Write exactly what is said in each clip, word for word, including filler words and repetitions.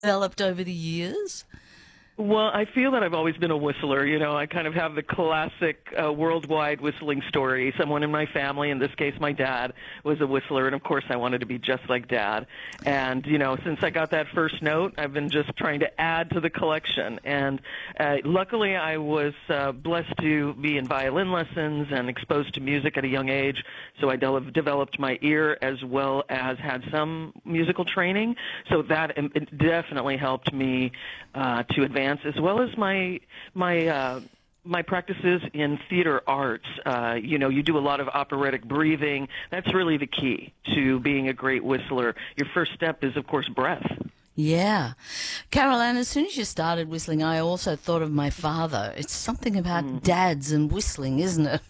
developed over the years? Well, I feel that I've always been a whistler. You know, I kind of have the classic uh, worldwide whistling story. Someone in my family, in this case my dad, was a whistler, and of course I wanted to be just like Dad. And, you know, since I got that first note, I've been just trying to add to the collection. And uh, luckily I was uh, blessed to be in violin lessons and exposed to music at a young age, so I de- developed my ear as well as had some musical training. So that um, it definitely helped me uh, to advance, as well as my my uh, my practices in theater arts. Uh, you know, you do a lot of operatic breathing. That's really the key to being a great whistler. Your first step is, of course, breath. Yeah. Carol Ann, as soon as you started whistling, I also thought of my father. It's something about mm. dads and whistling, isn't it?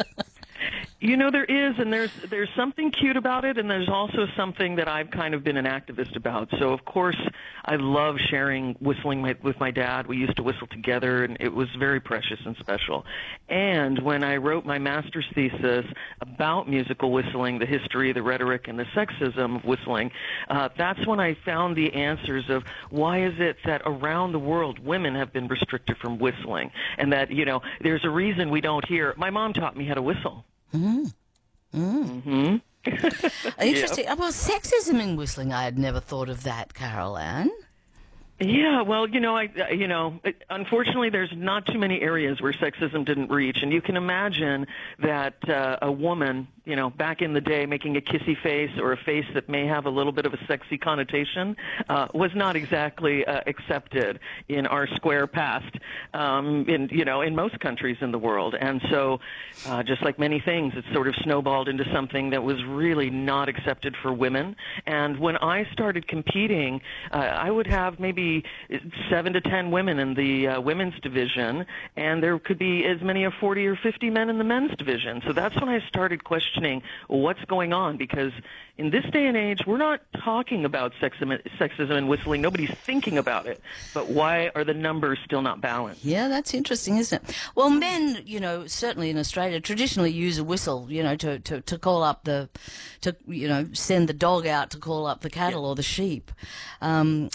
You know, there is, and there's there's something cute about it, and there's also something that I've kind of been an activist about. So, of course, I love sharing whistling my, with my dad. We used to whistle together, and it was very precious and special. And when I wrote my master's thesis about musical whistling, the history, the rhetoric, and the sexism of whistling, uh, that's when I found the answers of why is it that around the world women have been restricted from whistling, and that, you know, there's a reason we don't hear. My mom taught me how to whistle. Mm. Mm. Mm-hmm. Interesting. Yep. Well, sexism in whistling, I had never thought of that, Carol Ann. Yeah, well, you know, I, you know, unfortunately, there's not too many areas where sexism didn't reach, and you can imagine that uh, a woman, you know, back in the day, making a kissy face or a face that may have a little bit of a sexy connotation, uh, was not exactly uh, accepted in our square past, um, in you know, in most countries in the world, and so, uh, just like many things, it sort of snowballed into something that was really not accepted for women. And when I started competing, uh, I would have maybe seven to ten women in the uh, women's division, and there could be as many as forty or fifty men in the men's division. So that's when I started questioning what's going on, because in this day and age, we're not talking about sexism, sexism and whistling. Nobody's thinking about it. But why are the numbers still not balanced? Yeah, that's interesting, isn't it? Well, men, you know, certainly in Australia, traditionally use a whistle, you know, to, to, to call up the, to, you know, send the dog out to call up the cattle yeah. or the sheep. Um,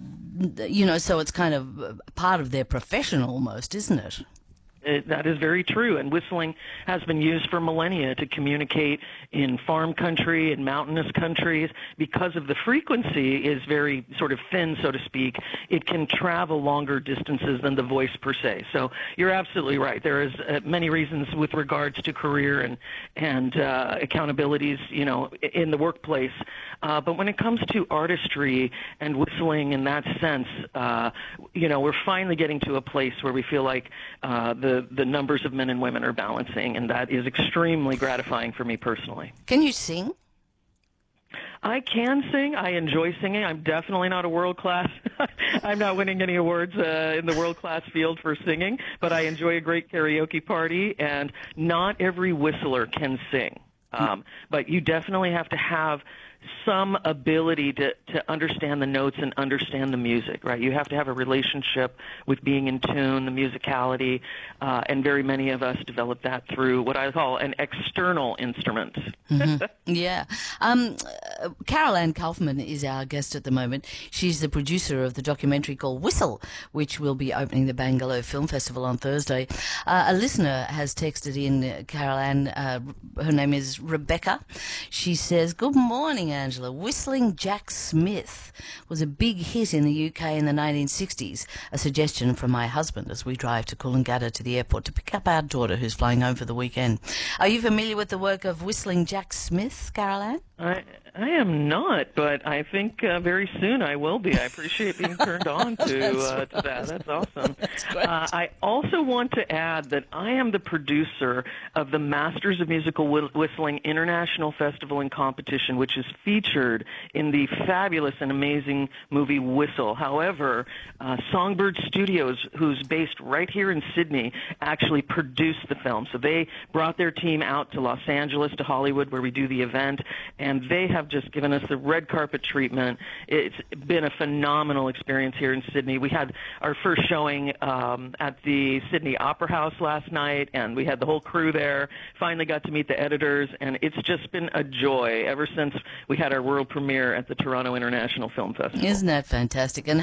you know, so it's kind of part of their profession almost, isn't it? It, that is very true, and whistling has been used for millennia to communicate in farm country and mountainous countries. Because of the frequency is very sort of thin, so to speak, it can travel longer distances than the voice per se. So you're absolutely right. There is uh, many reasons with regards to career and and uh, accountabilities, you know, in the workplace. Uh, but when it comes to artistry and whistling in that sense, uh, you know, we're finally getting to a place where we feel like uh, the the numbers of men and women are balancing, and that is extremely gratifying for me personally. Can you sing? I can sing. I enjoy singing. I'm definitely not a world-class. I'm not winning any awards uh, in the world-class field for singing, but I enjoy a great karaoke party, and not every whistler can sing. Um, but you definitely have to have some ability to, to understand the notes and understand the music, right? You have to have a relationship with being in tune, the musicality, uh, and very many of us develop that through what I call an external instrument. Mm-hmm. Yeah. Um, uh, Carol Ann Kaufman is our guest at the moment. She's the producer of the documentary called Whistle, which will be opening the Bangalore Film Festival on Thursday. Uh, a listener has texted in, uh, Carol Ann, uh, her name is Rebecca. She says, "Good morning, Angela. Whistling Jack Smith was a big hit in the U K in the nineteen sixties. A suggestion from my husband as we drive to Coolangatta to the airport to pick up our daughter who's flying home for the weekend." Are you familiar with the work of Whistling Jack Smith, Carol Ann? I I am not, but I think uh, very soon I will be. I appreciate being turned on to, uh, to that. That's awesome. That's great. Uh, I also want to add that I am the producer of the Masters of Musical Whistling International Festival and Competition, which is featured in the fabulous and amazing movie Whistle. However, uh, Songbird Studios, who's based right here in Sydney, actually produced the film. So they brought their team out to Los Angeles, to Hollywood, where we do the event, and they have just given us the red carpet treatment. It's been a phenomenal experience here in Sydney. We had our first showing um, at the Sydney Opera House last night, and we had the whole crew there. Finally got to meet the editors, and it's just been a joy ever since we had our world premiere at the Toronto International Film Festival. Isn't that fantastic? And